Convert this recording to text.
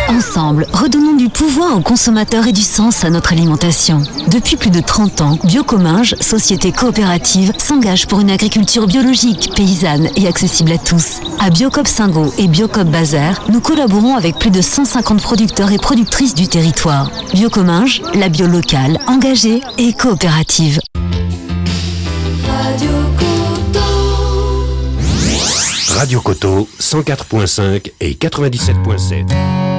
Ensemble, redonnons du pouvoir aux consommateurs et du sens à notre alimentation. Depuis plus de 30 ans, Biocominges, société coopérative, s'engage pour une agriculture biologique, paysanne et accessible à tous. À Biocoop Singo et Biocoop Bazar, nous collaborons avec plus de 150 producteurs et productrices du territoire. Biocominges, la bio locale, engagée et coopérative. Radio Coteau, 104.5 et 97.7.